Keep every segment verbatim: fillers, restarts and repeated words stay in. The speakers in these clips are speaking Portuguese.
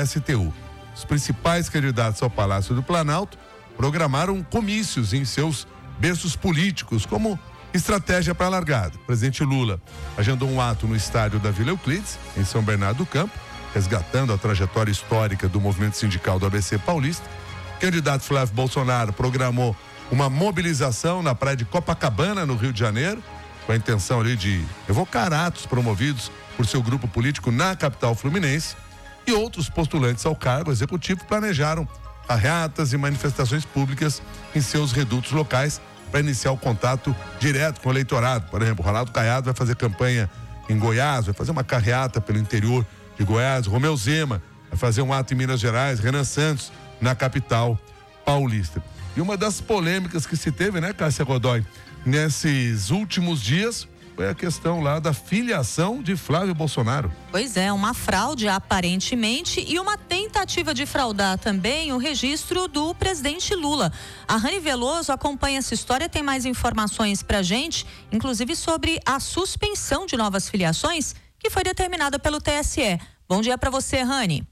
S T U. Os principais candidatos ao Palácio do Planalto programaram comícios em seus berços políticos como estratégia para a largada. O presidente Lula agendou um ato no estádio da Vila Euclides, em São Bernardo do Campo, resgatando a trajetória histórica do movimento sindical do A B C paulista. O candidato Flávio Bolsonaro programou uma mobilização na praia de Copacabana, no Rio de Janeiro, com a intenção ali de evocar atos promovidos por seu grupo político na capital fluminense. E outros postulantes ao cargo executivo planejaram carreatas e manifestações públicas em seus redutos locais para iniciar o contato direto com o eleitorado. Por exemplo, o Ronaldo Caiado vai fazer campanha em Goiás, vai fazer uma carreata pelo interior de Goiás. Romeu Zema vai fazer um ato em Minas Gerais. Renan Santos na capital paulista. E uma das polêmicas que se teve, né, Cássia Godoy, nesses últimos dias, foi a questão lá da filiação de Flávio Bolsonaro. Pois é, uma fraude aparentemente e uma tentativa de fraudar também o registro do presidente Lula. A Rani Veloso acompanha essa história, tem mais informações pra gente, inclusive sobre a suspensão de novas filiações que foi determinada pelo T S E. Bom dia para você, Rani.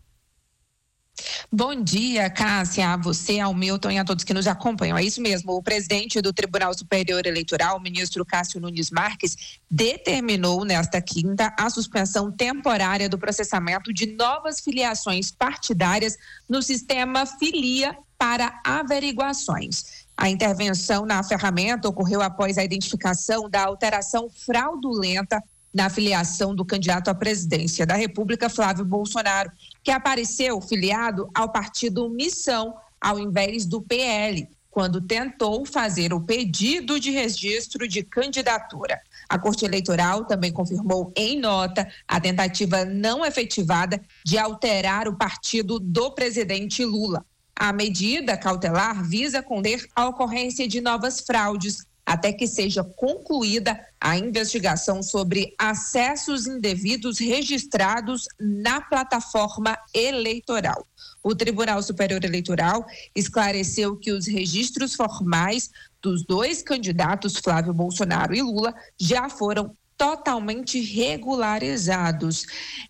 Bom dia, Cássia, a você, ao Milton e a todos que nos acompanham. É isso mesmo, o presidente do Tribunal Superior Eleitoral, o ministro Cássio Nunes Marques, determinou nesta quinta a suspensão temporária do processamento de novas filiações partidárias no sistema Filia para averiguações. A intervenção na ferramenta ocorreu após a identificação da alteração fraudulenta na filiação do candidato à presidência da República, Flávio Bolsonaro, que apareceu filiado ao partido Missão, ao invés do P L, quando tentou fazer o pedido de registro de candidatura. A Corte Eleitoral também confirmou em nota a tentativa não efetivada de alterar o partido do presidente Lula. A medida cautelar visa conter a ocorrência de novas fraudes, até que seja concluída a investigação sobre acessos indevidos registrados na plataforma eleitoral. O Tribunal Superior Eleitoral esclareceu que os registros formais dos dois candidatos, Flávio Bolsonaro e Lula, já foram totalmente regularizados.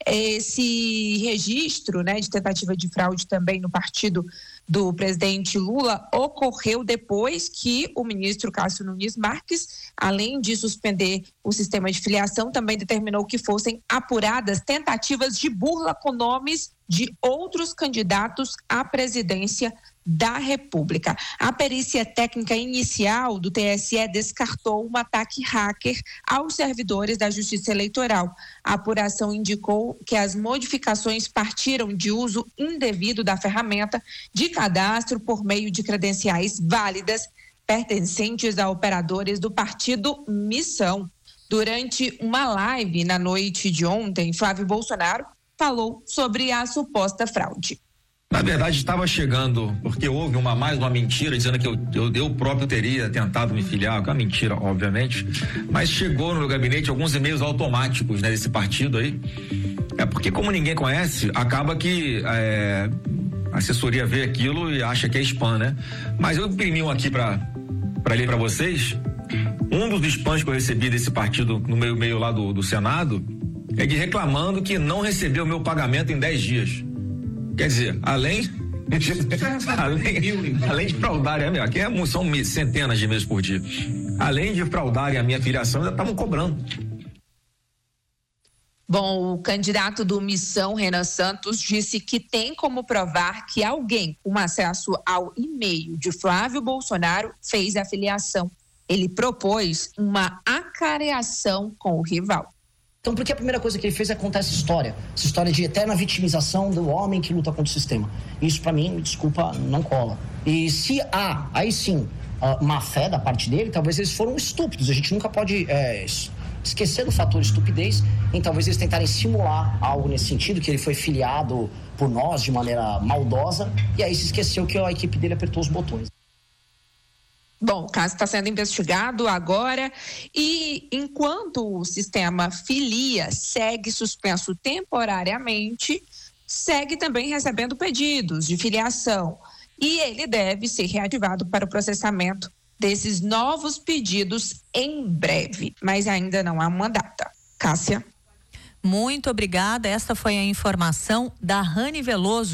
Esse registro, né, de tentativa de fraude também no partido do presidente Lula ocorreu depois que o ministro Cássio Nunes Marques, além de suspender o sistema de filiação, também determinou que fossem apuradas tentativas de burla com nomes de outros candidatos à presidência da República. A perícia técnica inicial do T S E descartou um ataque hacker aos servidores da Justiça Eleitoral. A apuração indicou que as modificações partiram de uso indevido da ferramenta de cadastro por meio de credenciais válidas pertencentes a operadores do partido Missão. Durante uma live na noite de ontem, Flávio Bolsonaro falou sobre a suposta fraude. Na verdade, estava chegando, porque houve uma mais uma mentira, dizendo que eu, eu, eu próprio teria tentado me filiar, que é uma mentira, obviamente, mas chegou no meu gabinete alguns e-mails automáticos, né, desse partido aí. É porque, como ninguém conhece, acaba que é, a assessoria vê aquilo e acha que é spam, né? Mas eu imprimi um aqui para para ler para vocês. Um dos spams que eu recebi desse partido no meu e-mail lá do, do Senado é de reclamando que não recebeu o meu pagamento em dez dias. Quer dizer, além além, além de fraudarem, aqui é, são centenas de meses por dia, além de fraudarem a minha filiação, ainda estavam cobrando. Bom, o candidato do Missão, Renan Santos, disse que tem como provar que alguém com acesso ao e-mail de Flávio Bolsonaro fez a filiação. Ele propôs uma acareação com o rival. Então, porque a primeira coisa que ele fez é contar essa história, essa história de eterna vitimização do homem que luta contra o sistema. Isso, pra mim, me desculpa, não cola. E se há, aí sim, uh, má fé da parte dele, talvez eles foram estúpidos. A gente nunca pode é, esquecer do fator estupidez, em talvez eles tentarem simular algo nesse sentido, que ele foi filiado por nós de maneira maldosa, e aí se esqueceu que a equipe dele apertou os botões. Bom, o caso está sendo investigado agora e enquanto o sistema Filia segue suspenso temporariamente, segue também recebendo pedidos de filiação e ele deve ser reativado para o processamento desses novos pedidos em breve, mas ainda não há uma data. Cássia. Muito obrigada, essa foi a informação da Rani Veloso.